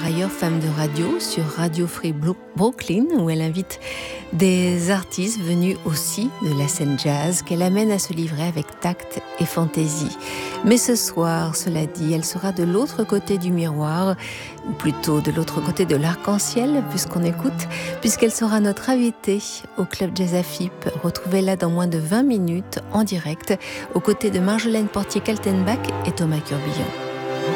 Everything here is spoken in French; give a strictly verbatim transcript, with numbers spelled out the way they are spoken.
par ailleurs femme de radio sur Radio Free Brooklyn, où elle invite des artistes venus aussi de la scène jazz qu'elle amène à se livrer avec tact et fantaisie. Mais ce soir, cela dit, elle sera de l'autre côté du miroir, ou plutôt de l'autre côté de l'arc-en-ciel, puisqu'on écoute, puisqu'elle sera notre invitée au Club Jazz A F I P. Retrouvez-la dans moins de vingt minutes en direct, aux côtés de Marjolaine Portier-Kaltenbach et Thomas Curbillon.